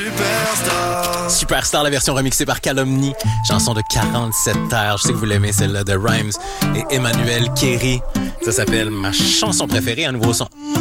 Superstar, la version remixée par Calomnie. Chanson de 47 terres. Je sais que vous l'aimez, celle-là de Rhymes et Emmanuel Kerry. Ça s'appelle ma chanson préférée, un nouveau son.